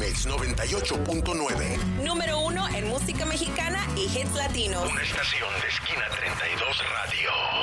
Exa 98.9. Número 1 en música mexicana y hits latinos. Una estación de Esquina 32 Radio.